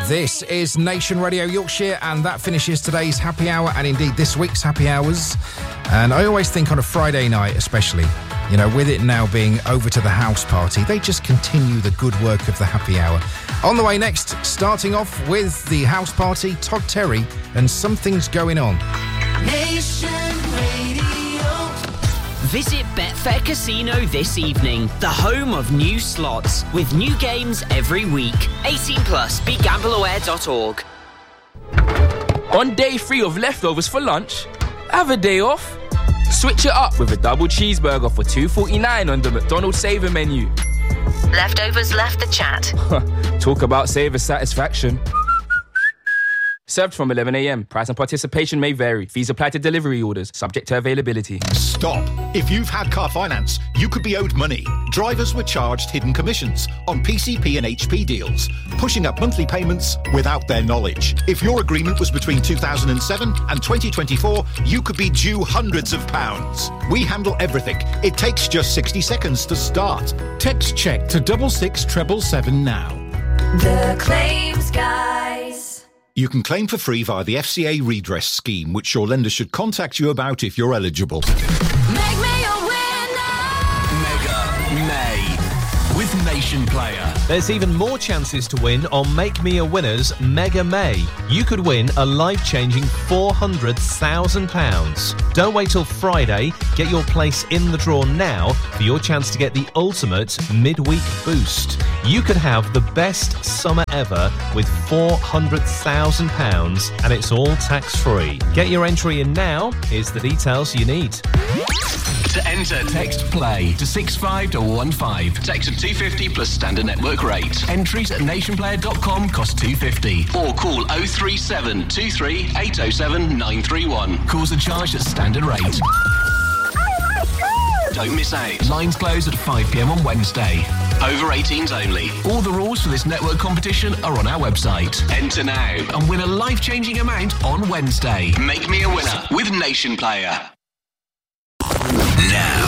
This is Nation Radio Yorkshire, and that finishes today's happy hour and indeed this week's happy hours. And I always think on a Friday night especially, you know, with it now being over to the house party, they just continue the good work of the happy hour. On the way next, starting off with the house party, Todd Terry and Something's Going On. Nation Radio. Visit Betfair Casino this evening, the home of new slots, with new games every week. 18 plus, begambleaware.org. On day 3 of leftovers for lunch, have a day off. Switch it up with a double cheeseburger for $2.49 on the McDonald's Saver menu. Leftovers left the chat. Talk about Saver satisfaction. Served from 11 a.m. Price and participation may vary. Fees apply to delivery orders, subject to availability. Stop. If you've had car finance, you could be owed money. Drivers were charged hidden commissions on PCP and HP deals, pushing up monthly payments without their knowledge. If your agreement was between 2007 and 2024, you could be due hundreds of pounds. We handle everything. It takes just 60 seconds to start. Text check to 66777 now. The Claims Guys. You can claim for free via the FCA redress scheme, which your lender should contact you about if you're eligible. Make me a winner. Mega May with Nation Player. There's even more chances to win on Make Me a Winner's Mega May. You could win a life-changing £400,000. Don't wait till Friday. Get your place in the draw now for your chance to get the ultimate midweek boost. You could have the best summer ever with £400,000, and it's all tax-free. Get your entry in now. Here's the details you need. To enter, text PLAY to 65215. Text at 250 plus standard network rate. Entries at nationplayer.com cost $2.50. Or call 037 23 807 931. Calls are charged at standard rate. Don't miss out. Lines close at 5 p.m. on Wednesday. Over 18s only. All the rules for this network competition are on our website. Enter now and win a life-changing amount on Wednesday. Make me a winner with Nation Player. Now,